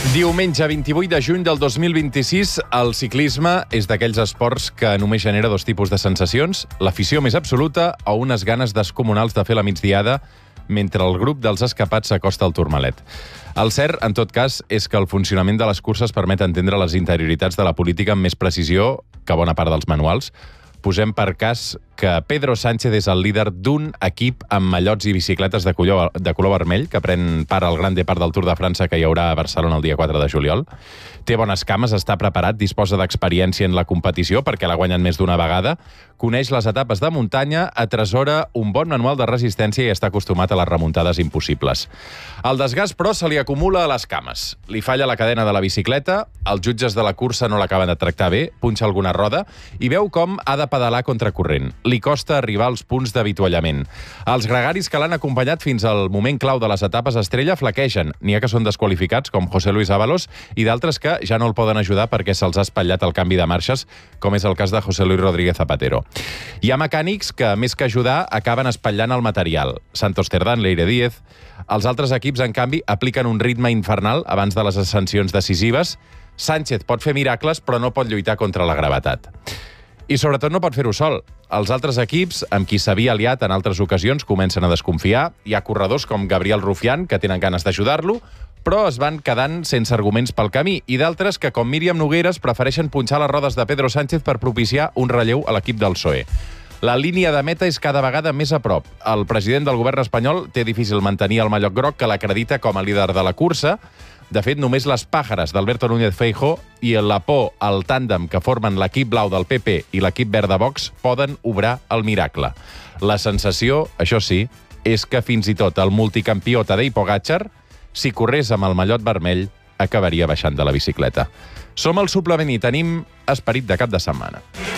Diumenge 28 de juny del 2026, el ciclisme és d'aquells esports que només genera dos tipus de sensacions, l'afició més absoluta o unes ganes descomunals de fer la migdiada mentre el grup dels escapats s'acosta al Tourmalet. El cert, en tot cas, és que el funcionament de les curses permet entendre les interioritats de la política amb més precisió que bona part dels manuals. Posem per cas que Pedro Sánchez és el líder d'un equip amb mallots i bicicletes de color vermell que pren part al Gran Depart del Tour de França que hi haurà a Barcelona el dia 4 de juliol. Té bones cames, està preparat, disposa d'experiència en la competició perquè l'ha guanyat més d'una vegada, coneix les etapes de muntanya, atresora un bon manual de resistència i està acostumat a les remuntades impossibles. El desgast, però, se li acumula a les cames. Li falla la cadena de la bicicleta, els jutges de la cursa no l'acaben de tractar bé, punxa alguna roda i veu com ha de pedalar contracorrent. Li costa arribar als punts d'avituallament. Els gregaris que l'han acompanyat fins al moment clau de les etapes estrella flaquegen. N'hi ha que són desqualificats, com José Luis Ábalos, i d'altres que ja no el poden ajudar perquè se'ls ha espatllat el canvi de marxes, com és el cas de José Luis Rodríguez Zapatero. Hi ha mecànics que, més que ajudar, acaben espatllant el material. Santos Cerdán, Leire Díez. Els altres equips, en canvi, apliquen un ritme infernal abans de les ascensions decisives. Sánchez pot fer miracles, però no pot lluitar contra la gravetat. I sobretot no pot fer-ho sol. Els altres equips, amb qui s'havia aliat en altres ocasions, comencen a desconfiar. Hi ha corredors com Gabriel Rufián, que tenen ganes d'ajudar-lo, però es van quedant sense arguments pel camí, i d'altres que, com Míriam Nogueras, prefereixen punxar les rodes de Pedro Sánchez per propiciar un relleu a l'equip del PSOE. La línia de meta és cada vegada més a prop. El president del govern espanyol té difícil mantenir el mallot groc que l'acredita com a líder de la cursa. De fet, només les pàjares d'Alberto Núñez Feijóo i la por al tàndem que formen l'equip blau del PP i l'equip verd de Vox poden obrar el miracle. La sensació, això sí, és que fins i tot el multicampió Tadej Pogačar, si corrés amb el mallot vermell, acabaria baixant de la bicicleta. Som al Suplement i tenim esperit de cap de setmana.